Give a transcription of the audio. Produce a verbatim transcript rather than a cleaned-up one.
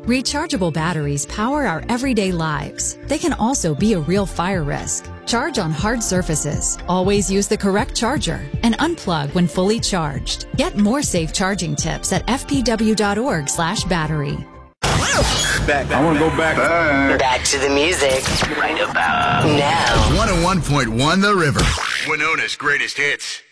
Rechargeable batteries power our everyday lives. They can also be a real fire risk. Charge on hard surfaces. Always use the correct charger and unplug when fully charged. Get more safe charging tips at f p w dot org slash battery. Back, I want to go back. back. Back to the music. Right about now. one oh one point one The River. Winona's greatest hits.